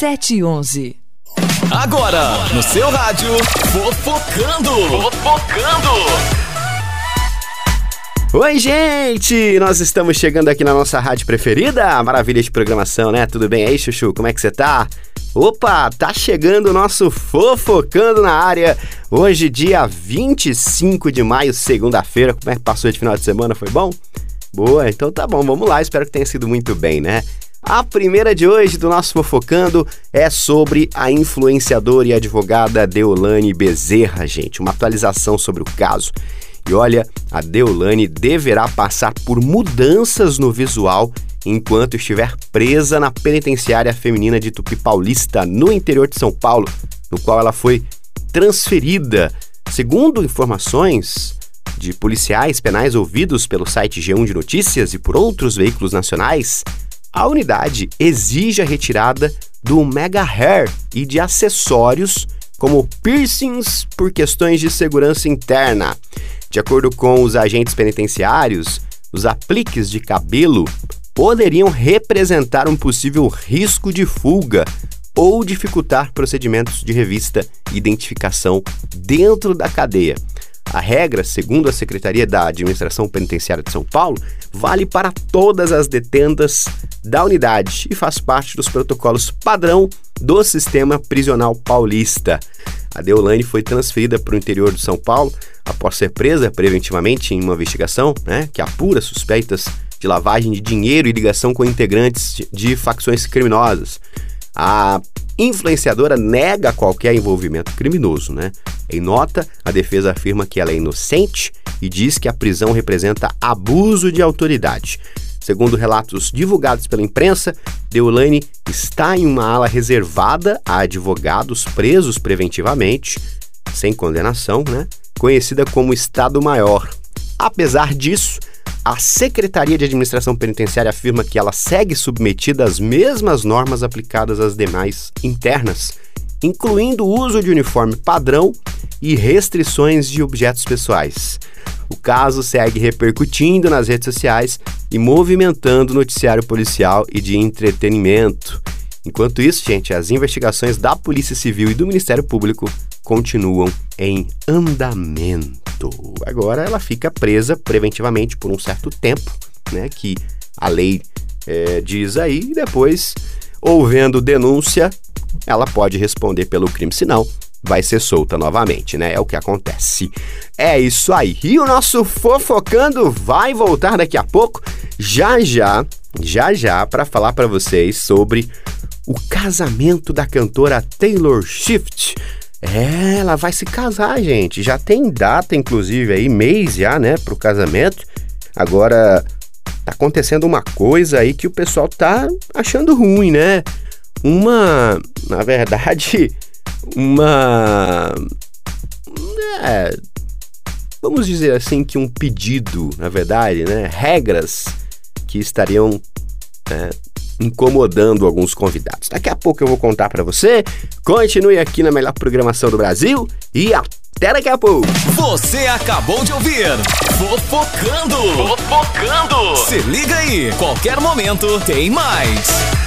7h11. Agora, no seu rádio, Fofocando. Oi, gente! Nós estamos chegando aqui na nossa rádio preferida. Maravilha de programação, né? Tudo bem aí, Chuchu? Como é que você tá? Opa, tá chegando o nosso Fofocando na área. Hoje, dia 25 de maio, segunda-feira. Como é que passou esse final de semana? Foi bom? Boa, então tá bom, vamos lá. Espero que tenha sido muito bem, né? A primeira de hoje do nosso Fofocando é sobre a influenciadora e advogada Deolane Bezerra, gente. Uma atualização sobre o caso. E olha, a Deolane deverá passar por mudanças no visual enquanto estiver presa na penitenciária feminina de Tupi Paulista, no interior de São Paulo, no qual ela foi transferida. Segundo informações de policiais penais ouvidos pelo site G1 de Notícias e por outros veículos nacionais, a unidade exige a retirada do mega hair e de acessórios como piercings por questões de segurança interna. De acordo com os agentes penitenciários, os apliques de cabelo poderiam representar um possível risco de fuga ou dificultar procedimentos de revista e identificação dentro da cadeia. A regra, segundo a Secretaria da Administração Penitenciária de São Paulo, vale para todas as detentas da unidade e faz parte dos protocolos padrão do sistema prisional paulista. A Deolane foi transferida para o interior de São Paulo após ser presa preventivamente em uma investigação, que apura suspeitas de lavagem de dinheiro e ligação com integrantes de facções criminosas. A influenciadora nega qualquer envolvimento criminoso, Em nota, a defesa afirma que ela é inocente e diz que a prisão representa abuso de autoridade. Segundo relatos divulgados pela imprensa, Deolane está em uma ala reservada a advogados presos preventivamente, sem condenação, conhecida como Estado Maior. Apesar disso, a Secretaria de Administração Penitenciária afirma que ela segue submetida às mesmas normas aplicadas às demais internas, incluindo o uso de uniforme padrão e restrições de objetos pessoais. O caso segue repercutindo nas redes sociais e movimentando o noticiário policial e de entretenimento. Enquanto isso, gente, as investigações da Polícia Civil e do Ministério Público continuam em andamento. Agora ela fica presa preventivamente por um certo tempo, que a lei diz aí, e depois, ouvendo denúncia, ela pode responder pelo crime, senão vai ser solta novamente, É o que acontece. É isso aí. E o nosso Fofocando vai voltar daqui a pouco, já já, para falar para vocês sobre o casamento da cantora Taylor Swift. Ela vai se casar, gente. Já tem data, inclusive, aí, mês já, pro casamento. Agora, tá acontecendo uma coisa aí que o pessoal tá achando ruim, Na verdade, vamos dizer assim que um pedido, na verdade, regras que estariam incomodando alguns convidados. Daqui a pouco eu vou contar pra você. Continue aqui na melhor programação do Brasil e até daqui a pouco. Você acabou de ouvir Fofocando. Se liga aí, qualquer momento tem mais.